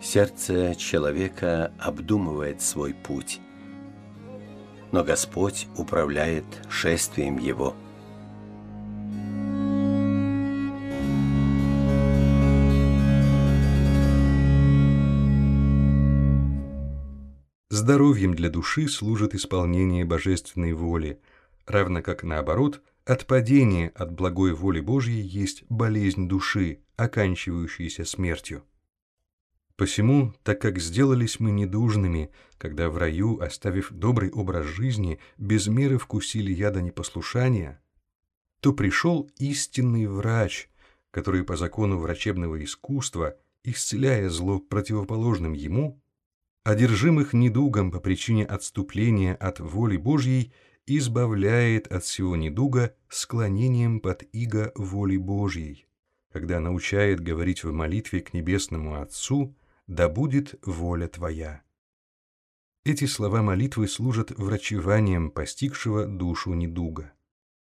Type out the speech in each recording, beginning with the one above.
Сердце человека обдумывает свой путь, но Господь управляет шествием его. Здоровьем для души служит исполнение божественной воли, равно как наоборот, отпадение от благой воли Божьей есть болезнь души, оканчивающаяся смертью. Посему, так как сделались мы недужными, когда в раю, оставив добрый образ жизни, без меры вкусили яда непослушания, то пришел истинный врач, который по закону врачебного искусства, исцеляя зло противоположным ему, одержимых недугом по причине отступления от воли Божьей, избавляет от всего недуга склонением под иго воли Божьей, когда научает говорить в молитве к Небесному Отцу: «Да будет воля Твоя». Эти слова молитвы служат врачеванием постигшего душу недуга.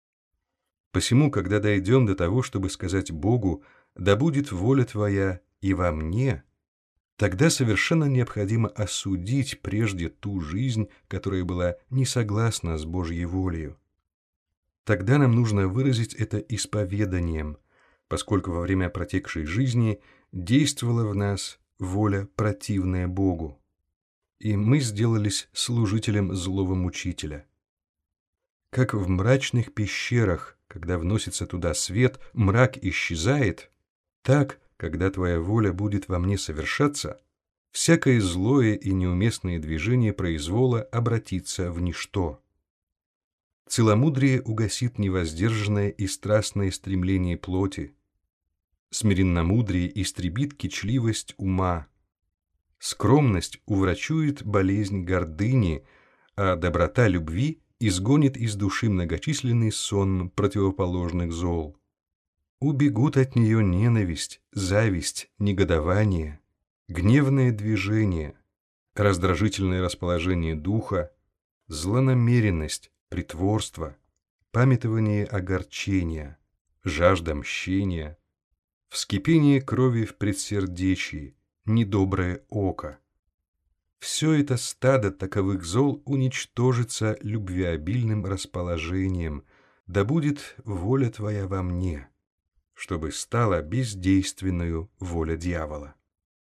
Посему, когда дойдем до того, чтобы сказать Богу: «Да будет воля Твоя и во мне», тогда совершенно необходимо осудить прежде ту жизнь, которая была не согласна с Божьей волею. Тогда нам нужно выразить это исповеданием, поскольку во время протекшей жизни действовала в нас воля, противная Богу, и мы сделались служителем злого мучителя. Как в мрачных пещерах, когда вносится туда свет, мрак исчезает, так, когда Твоя воля будет во мне совершаться, всякое злое и неуместное движение произвола обратится в ничто. Целомудрие угасит невоздержанное и страстное стремление плоти, смиренномудрие истребит кичливость ума, скромность уврачует болезнь гордыни, а доброта любви изгонит из души многочисленный сон противоположных зол. Убегут от нее ненависть, зависть, негодование, гневное движение, раздражительное расположение духа, злонамеренность, притворство, памятование огорчения, жажда мщения, вскипение крови в предсердечии, недоброе око. Все это стадо таковых зол уничтожится любвеобильным расположением: «Да будет воля Твоя во мне», чтобы стала бездейственною воля дьявола.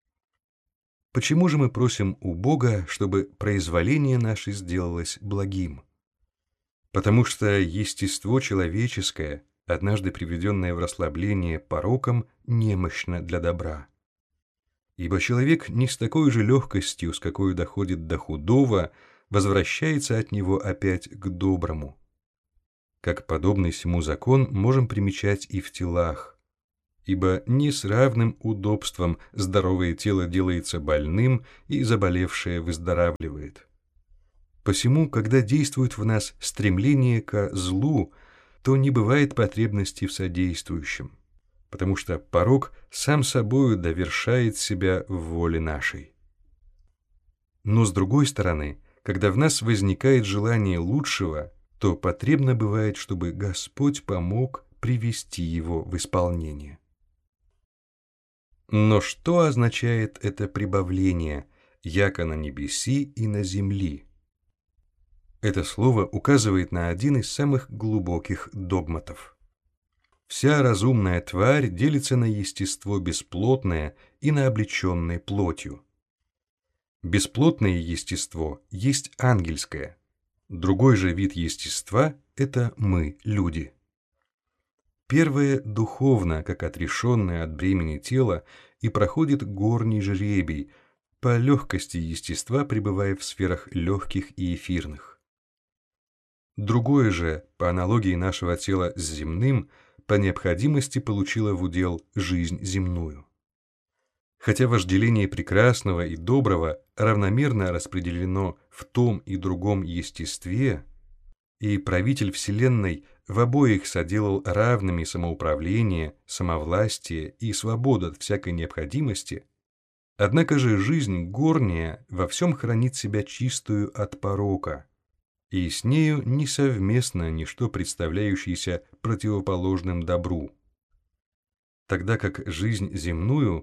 Почему же мы просим у Бога, чтобы произволение наше сделалось благим? Потому что естество человеческое, однажды приведенное в расслабление пороком, немощно для добра. Ибо человек не с такой же легкостью, с какой доходит до худого, возвращается от него опять к доброму. Как подобный сему закон можем примечать и в телах, ибо не с равным удобством здоровое тело делается больным, и заболевшее выздоравливает. Посему, когда действует в нас стремление ко злу, то не бывает потребности в содействующем, потому что порок сам собою довершает себя в воле нашей. Но с другой стороны, когда в нас возникает желание лучшего, то потребно бывает, чтобы Господь помог привести его в исполнение. Но что означает это прибавление, яко на небеси и на земли? Это слово указывает на один из самых глубоких догматов. Вся разумная тварь делится на естество бесплотное и на облеченное плотью. Бесплотное естество есть ангельское. Другой же вид естества – это мы, люди. Первое духовно, как отрешенное от бремени тела, и проходит горний жребий, по легкости естества пребывая в сферах легких и эфирных. Другое же, по аналогии нашего тела с земным, по необходимости получило в удел жизнь земную. Хотя вожделение прекрасного и доброго равномерно распределено в том и другом естестве, и правитель вселенной в обоих соделал равными самоуправление, самовластие и свободу от всякой необходимости, однако же жизнь горняя во всем хранит себя чистую от порока, и с нею несовместно ничто, представляющееся противоположным добру. Тогда как жизнь земную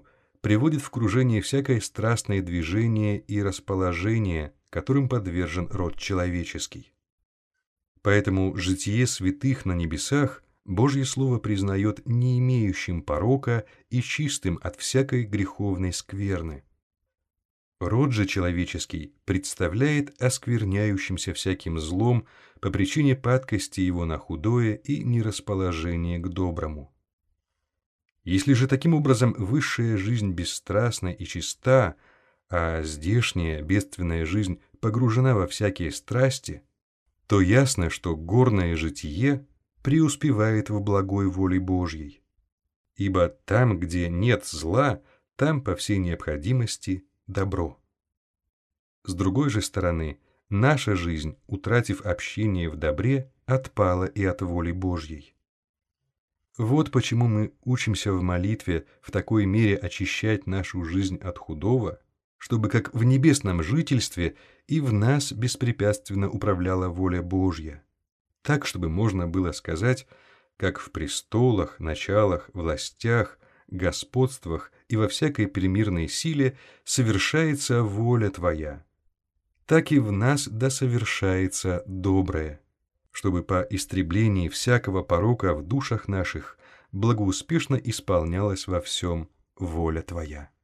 приводит в кружение всякое страстное движение и расположение, которым подвержен род человеческий. Поэтому житие святых на небесах Божье Слово признает не имеющим порока и чистым от всякой греховной скверны. Род же человеческий представляет оскверняющимся всяким злом по причине падкости его на худое и нерасположение к доброму. Если же таким образом высшая жизнь бесстрастна и чиста, а здешняя бедственная жизнь погружена во всякие страсти, то ясно, что горное житие преуспевает в благой воле Божьей. Ибо там, где нет зла, там по всей необходимости добро. С другой же стороны, наша жизнь, утратив общение в добре, отпала и от воли Божьей. Вот почему мы учимся в молитве в такой мере очищать нашу жизнь от худого, чтобы как в небесном жительстве и в нас беспрепятственно управляла воля Божья, так, чтобы можно было сказать, как в престолах, началах, властях, господствах и во всякой примирной силе совершается воля Твоя, так и в нас да совершается доброе, чтобы по истреблении всякого порока в душах наших благоуспешно исполнялась во всем воля Твоя.